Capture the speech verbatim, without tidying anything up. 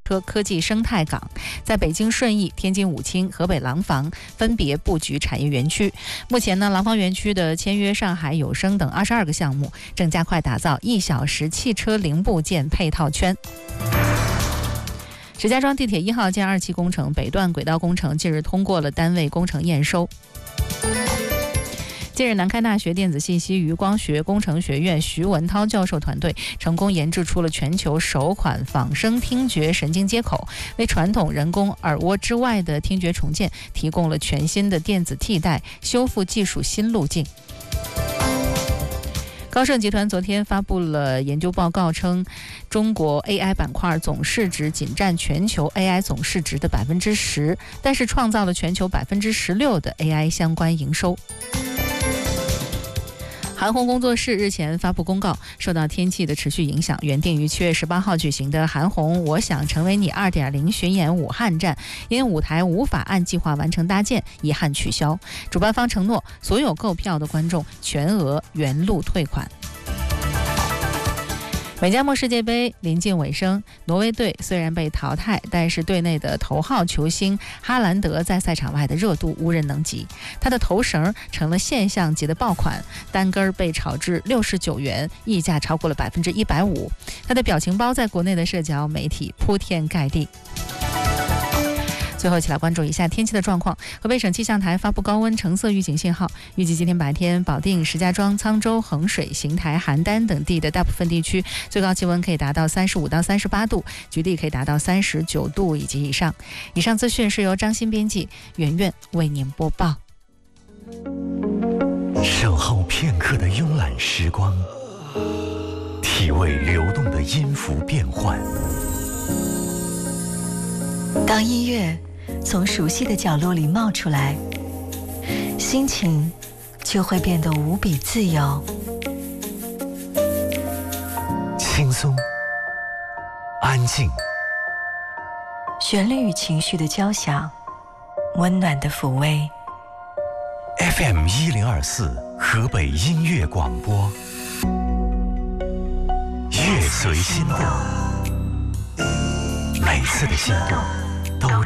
车科技生态港，在北京顺义、天津武清、河北廊坊分别布局产业园区。目前呢，廊坊园区的签约上海友生等二十二个项目，正加快打造一小时汽车零部件配套圈。石家庄地铁一号线二期工程北段轨道工程近日通过了单位工程验收。近日，南开大学电子信息与光学工程学院徐文涛教授团队成功研制出了全球首款仿生听觉神经接口，为传统人工耳蜗之外的听觉重建提供了全新的电子替代修复技术新路径。高盛集团昨天发布了研究报告称，中国 A I 板块总市值仅占全球 A I 总市值的百分之十，但是创造了全球百分之十六的 A I 相关营收。韩红工作室日前发布公告，受到天气的持续影响，原定于七月十八号举行的韩红我想成为你 二点零 巡演武汉站，因舞台无法按计划完成搭建，遗憾取消。主办方承诺，所有购票的观众全额原路退款。美加墨世界杯临近尾声，挪威队虽然被淘汰，但是队内的头号球星哈兰德在赛场外的热度无人能及，他的头绳成了现象级的爆款，单根被炒至六十九元，溢价超过了百分之一百五。他的表情包在国内的社交媒体铺天盖地。最后一起来关注一下天气的状况。河北省气象台发布高温橙色预警信号，预计今天白天保定、石家庄、沧州、衡水、邢台、邯郸等地的大部分地区最高气温可以达到三十五到三十八度，局地可以达到三十九度以及以上。以上资讯是由张欣编辑，圆圆为您播报。 守候片刻的慵懒时光，体味流动的音符变换。 当音乐从熟悉的角落里冒出来，心情就会变得无比自由。 轻松，安静， 旋律与情绪的交响，温暖的抚慰。 F M 一零二四河北音乐广播，乐随心动，每次的心动